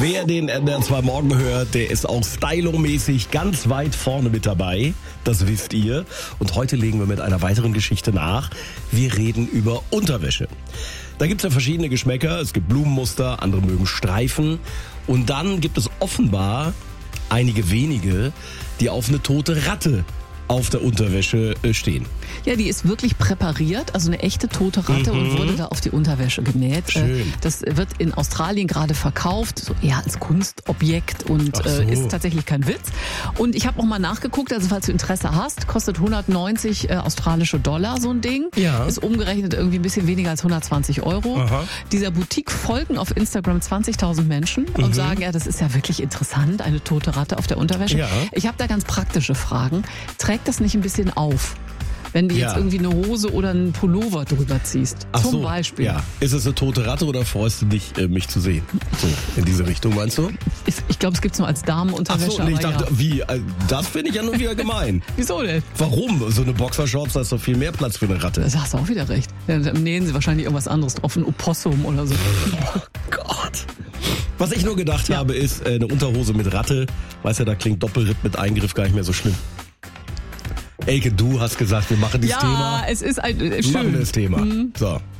Wer den NDR 2 Morgen hört, der ist auch stylomäßig ganz weit vorne mit dabei. Das wisst ihr. Und heute legen wir mit einer weiteren Geschichte nach. Wir reden über Unterwäsche. Da gibt's ja verschiedene Geschmäcker. Es gibt Blumenmuster, andere mögen Streifen. Und dann gibt es offenbar einige wenige, die auf eine tote Ratte auf der Unterwäsche stehen. Ja, die ist wirklich präpariert, also eine echte tote Ratte und wurde da auf die Unterwäsche genäht. Schön. Das wird in Australien gerade verkauft, so eher als Kunstobjekt und Ach so. ist tatsächlich kein Witz. Und ich habe auch mal nachgeguckt, also falls du Interesse hast, kostet 190 australische Dollar so ein Ding. Ja. Ist umgerechnet irgendwie ein bisschen weniger als 120 Euro. Aha. Dieser Boutique folgen auf Instagram 20.000 Menschen und sagen, ja, das ist ja wirklich interessant, eine tote Ratte auf der Unterwäsche. Ja. Ich habe da ganz praktische Fragen. Trägt das nicht ein bisschen auf, wenn du jetzt Ja. irgendwie eine Hose oder einen Pullover drüber ziehst? Ach Zum so, Beispiel. Ja. Ist es eine tote Ratte oder freust du dich, mich zu sehen? So, in diese Richtung, meinst du? Ich glaube, es gibt es nur als Ach Damenunterwäsche. so, nee, ich aber dachte, ja. wie? Das finde ich ja nur wieder gemein. Wieso denn? Warum? So eine Boxershorts, da ist doch viel mehr Platz für eine Ratte. Da hast du auch wieder recht. Ja, dann nähen sie wahrscheinlich irgendwas anderes drauf, ein Opossum oder so. Oh Gott. Was ich nur gedacht habe, ist eine Unterhose mit Ratte. Weißt ja, da klingt Doppelritt mit Eingriff gar nicht mehr so schlimm. Elke, du hast gesagt, wir machen dieses Thema. Ja, es ist ein Wir machen schön. das Thema. So.